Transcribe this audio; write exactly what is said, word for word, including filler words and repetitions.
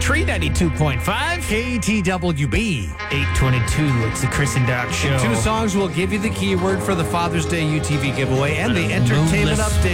Tree ninety-two point five. K T W B. eight twenty-two, it's the Chris and Doc Show. Two songs will give you the keyword for the Father's Day U T V giveaway and the entertainment Moonless update.